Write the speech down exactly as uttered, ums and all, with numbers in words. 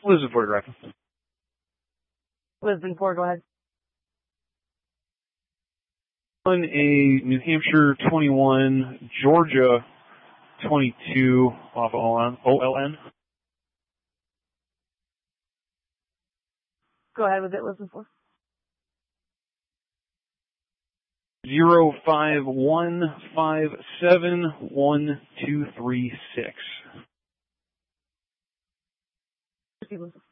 Lisbon four, director. Lisbon four, go ahead. On a New Hampshire twenty-one, Georgia twenty-two off O L N. Go ahead with it, Lisbon four. Zero five one five seven one two three six. Proceed, Lisbon.